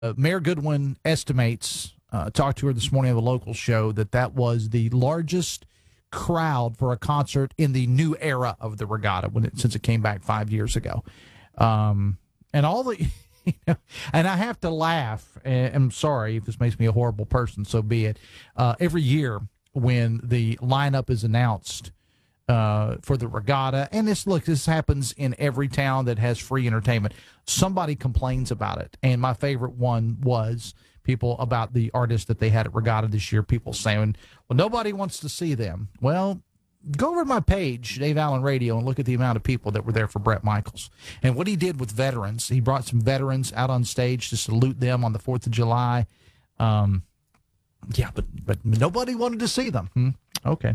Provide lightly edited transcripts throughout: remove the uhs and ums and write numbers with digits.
Mayor Goodwin estimates, talked to her this morning on the local show, that was the largest crowd for a concert in the new era of the regatta since it came back 5 years ago. And all the, and I have to laugh, and I'm sorry if this makes me a horrible person, so be it. Every year when the lineup is announced for the regatta, and this happens in every town that has free entertainment, somebody complains about it. And my favorite one was people about the artists that they had at regatta this year, people saying, well, nobody wants to see them. Well, go over to my page, Dave Allen Radio, and look at the amount of people that were there for Bret Michaels. And what he did with veterans, he brought some veterans out on stage to salute them on the 4th of July. Yeah, but nobody wanted to see them. Okay.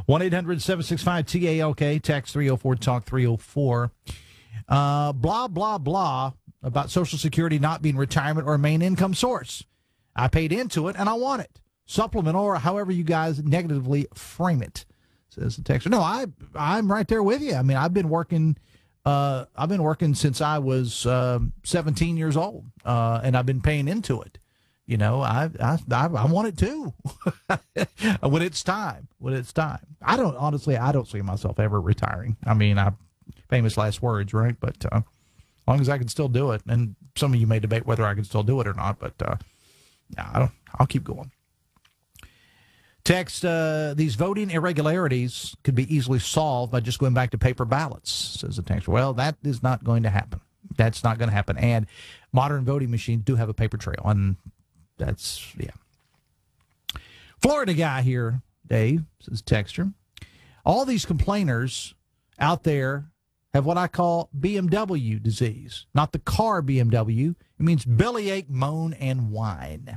1-800-765-TALK, text 304-TALK 304. Blah, blah, blah about Social Security not being retirement or a main income source. I paid into it, and I want it. Supplement, or however you guys negatively frame it, says the texter. No, I'm right there with you. I mean, I've been working since I was 17 years old, and I've been paying into it. You know, I want it too. When it's time. I don't see myself ever retiring. I mean, famous last words, right? But as long as I can still do it, and some of you may debate whether I can still do it or not, but I'll keep going. Text, these voting irregularities could be easily solved by just going back to paper ballots, says the texter. Well, that is not going to happen. That's not going to happen. And modern voting machines do have a paper trail, and that's, yeah. Florida guy here, Dave, says texter. All these complainers out there have what I call BMW disease. Not the car BMW. It means bellyache, moan, and whine.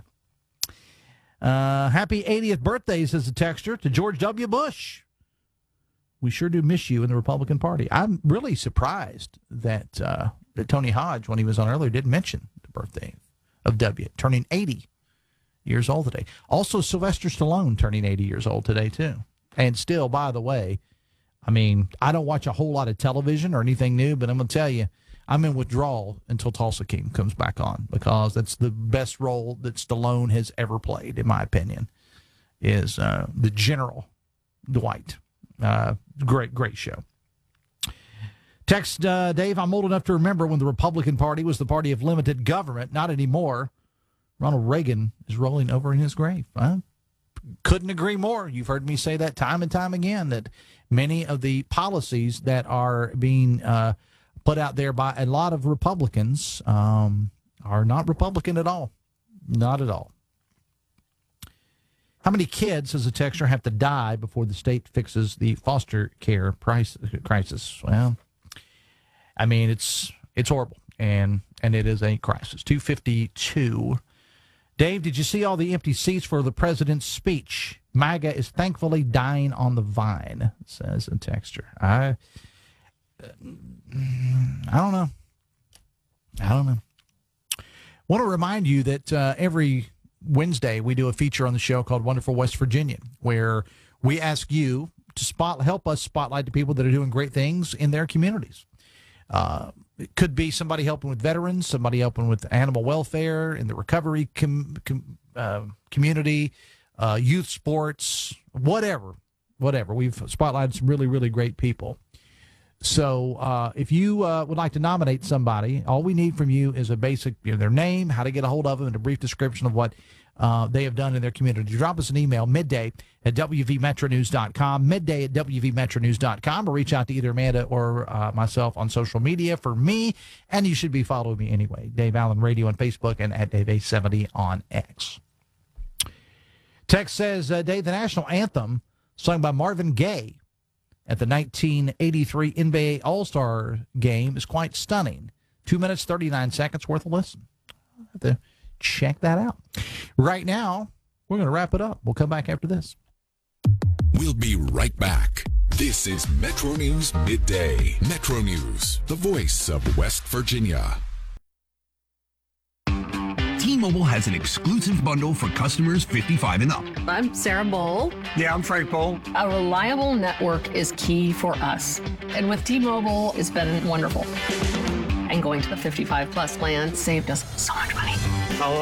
Happy 80th birthday, says the texter, to George W. Bush. We sure do miss you in the Republican Party. I'm really surprised that Tony Hodge, when he was on earlier, didn't mention the birthday of W, turning 80 years old today. Also, Sylvester Stallone turning 80 years old today, too. And still, by the way, I mean, I don't watch a whole lot of television or anything new, but I'm going to tell you, I'm in withdrawal until Tulsa King comes back on, because that's the best role that Stallone has ever played, in my opinion, is the General Dwight. Great show. Text, Dave, I'm old enough to remember when the Republican Party was the party of limited government. Not anymore. Ronald Reagan is rolling over in his grave. I couldn't agree more. You've heard me say that time and time again, that many of the policies that are being put out there by a lot of Republicans are not Republican at all. Not at all. How many kids, does a texter, have to die before the state fixes the foster care crisis? Well, I mean, it's horrible, and it is a crisis. 252. Dave, did you see all the empty seats for the president's speech? MAGA is thankfully dying on the vine, says a texter. I don't know. Want to remind you that every Wednesday we do a feature on the show called Wonderful West Virginia, where we ask you to help us spotlight the people that are doing great things in their communities. It could be somebody helping with veterans, somebody helping with animal welfare in the recovery community, youth sports, whatever. We've spotlighted some really, really great people. So if you would like to nominate somebody, all we need from you is a basic, their name, how to get a hold of them, and a brief description of what they have done in their community. Drop us an email, midday@wvmetronews.com, midday@wvmetronews.com, or reach out to either Amanda or myself on social media for me, and you should be following me anyway, Dave Allen Radio on Facebook and at Dave870 on X. Text says, Dave, the national anthem sung by Marvin Gaye at the 1983 NBA All-Star game is quite stunning. 2 minutes, 39 seconds worth of listen. I'll have to check that out. Right now, we're going to wrap it up. We'll come back after this. We'll be right back. This is Metro News Midday. Metro News, the voice of West Virginia. T-Mobile has an exclusive bundle for customers 55 and up. I'm Sarah Bowl. Yeah, I'm Frank Bowl. A reliable network is key for us. And with T-Mobile, it's been wonderful. And going to the 55 plus plan saved us so much money.